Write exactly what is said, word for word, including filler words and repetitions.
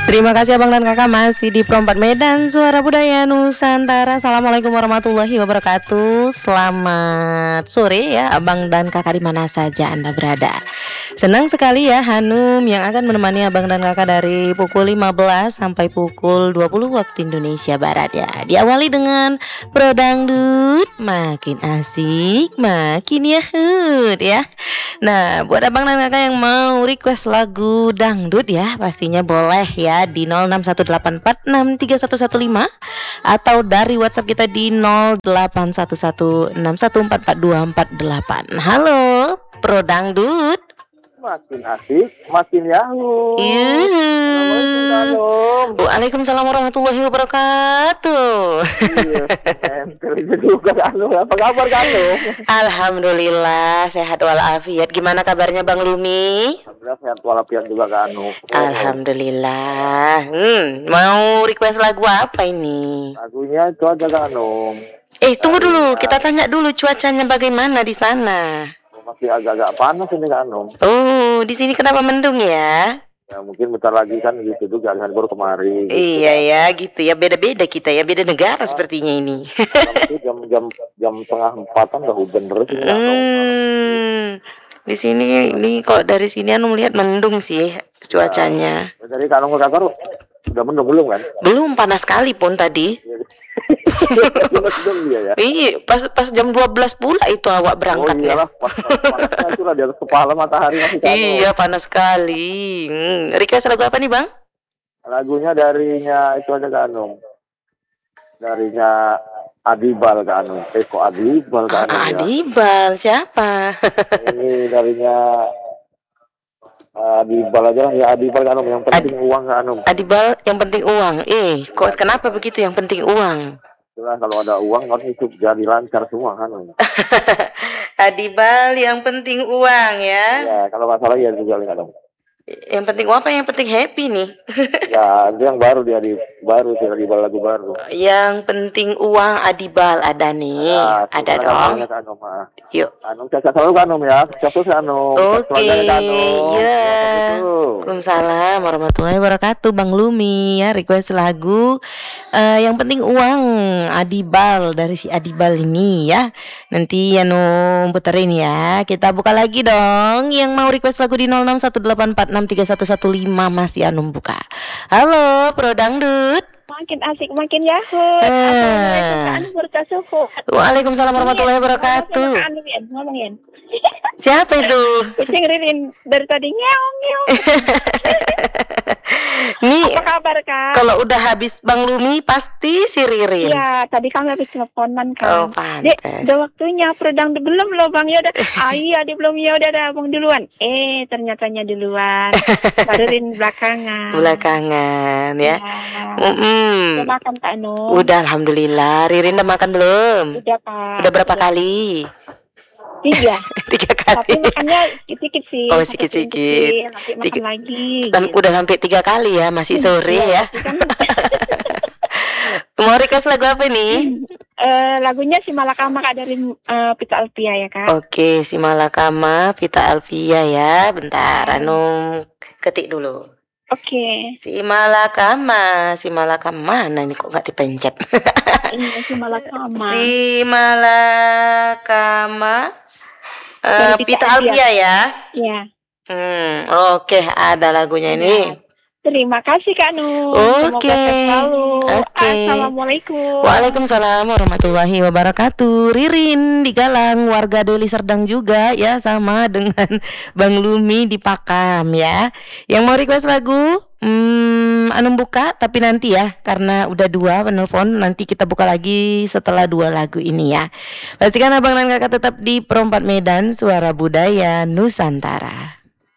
Terima kasih abang dan kakak masih di Perempat Medan Suara Budaya Nusantara. Assalamualaikum warahmatullahi wabarakatuh. Selamat sore ya abang dan kakak di mana saja anda berada. Senang sekali ya Hanum yang akan menemani abang dan kakak dari pukul lima belas sampai pukul dua puluh waktu Indonesia Barat ya. Diawali dengan Pro Dangdut, makin asik, makin yahut ya. Nah, buat abang dan kakak yang mau request lagu dangdut ya, pastinya boleh ya di nol enam satu delapan empat enam tiga satu satu lima atau dari WhatsApp kita di nol delapan satu satu enam satu empat empat dua empat delapan. Halo, Pro Dangdut. Makin asik, makin yahoo. Yuhu. Waalaikumsalam warahmatullahi wabarakatuh. Iya, enter juga Kanu. Apa kabar Kanu? Alhamdulillah sehat walafiat. Gimana kabarnya Bang Lumi? Alhamdulillah sehat walafiat juga Kanu. Alhamdulillah. Hmm, mau request lagu apa ini? Lagunya itu aja Kanu. Eh, tunggu dulu. Kita tanya dulu cuacanya bagaimana di sana. Masih agak-agak panas ini Kanu. Oh, di sini kenapa mendung ya? Ya mungkin bentar lagi kan gitu juga kan baru kemarin. Gitu. Iya ya, gitu ya. Beda-beda kita ya, beda negara nah, sepertinya ini. Jam-jam jam setengah empatan udah hujan terus ini. Hmm, di sini ini kok dari sini anu melihat mendung sih cuacanya. Ya, dari Kanu ke Kakak udah mendung belum kan? Belum, panas sekali pun tadi. Ya. Iya, pas pas jam dua belas pula itu awak berangkat. Oh iyalah, pas, pas, itu lah di atas kepala matahari masih Kanu. Iya, panas sekali. Hmm, request lagu apa nih, Bang? Lagunya darinya itu aja Kanu. Darinya Adibal Kanu. Eh kok Adibal Kanu ah, ya? Adibal siapa? Ini darinya Adibal aja lah ya, Adibal Kanu, yang penting Ad- uang Kanu. Adibal yang penting uang. Eh, kok kenapa begitu yang penting uang? Itulah kalau ada uang kan hidup jadi lancar semua Kanu. Adibal yang penting uang ya. Ya, kalau nggak salah ya juga Kanu. Yang penting apa? Yang penting happy nih. Ya, itu yang baru dia di baru sih Adibal lagu baru. Yang penting uang Adibal ada nih. Ya, ada dong. Kanu, Yuk. Anu cacat selalu Kanu ya. Cacat Kanu. Oke. Ya. Waalaikumsalam warahmatullahi wabarakatuh Bang Lumi ya, request lagu uh, yang penting uang Adibal dari si Adibal ini ya. Nanti anu puterin ya. Kita buka lagi dong yang mau request lagu di nol enam satu delapan empat enam tiga satu satu lima masih anu buka. Halo, Pro Dangdut. Makin asik, makin yahoo. Assalamualaikum warahmatullahi. Waalaikumsalam warahmatullahi wabarakatuh. Ngomongin. Siapa itu? Kucing Ririn dari tadi ngeong ngeong. Nih, apa kabar Kak? Kalau udah habis Bang Lumi pasti si Ririn. Iya, tadi kami habis teleponan kan. Oh, pantes. Dek, udah waktunya Predang belum loh Bang. Ya udah. Ah iya, dia belum, ya udah Bang duluan. Eh, ternyatanya duluan. Baru Ririn belakangan. Belakangan ya. Ya. Mm-mm. Udah makan Kak Anu? Udah, alhamdulillah. Ririn udah makan belum? Udah Kak. Udah berapa udah. kali? Tiga. Tiga kali. Tapi makannya sedikit sih. Oh, sedikit-sedikit. Nanti makan Tiga, lagi. Gitu. Udah sampai tiga kali ya, masih sore ya. Kan. Mau request lagu apa nih? Uh, lagunya si Malakama Kak dari uh, Pita Alfia ya Kak. Oke, si Malakama Pita Alfia ya. Bentar, anu ketik dulu. Oke. Si Malakama, si Malakama mana ini kok nggak dipencet? Ini si Malakama. Si Malakama uh, Pita Alfia ya. Iya. Hmm, oke, okay, ada lagunya ini. Terima kasih Kak Nu. Oke. Oke. Assalamualaikum. Waalaikumsalam warahmatullahi wabarakatuh. Ririn di Galang, warga Deli Serdang juga ya, sama dengan Bang Lumi di Pakam ya. Yang mau request lagu, hmm, anu buka tapi nanti ya, karena udah dua penelpon, nanti kita buka lagi setelah dua lagu ini ya. Pastikan abang dan kakak tetap di Perempat Medan Suara Budaya Nusantara.